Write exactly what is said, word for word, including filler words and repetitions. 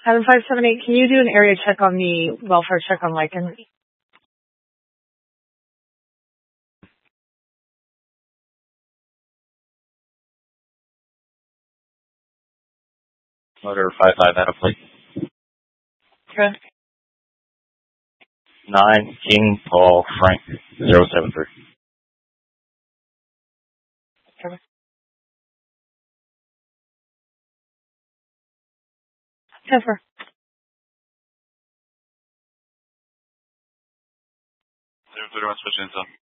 seven five seven eight, can you do an area check on the welfare check on Lycan? Motor five five out of plate. Okay. nine King Paul Frank zero seven three. Okay. Jennifer. zero three one, switch in,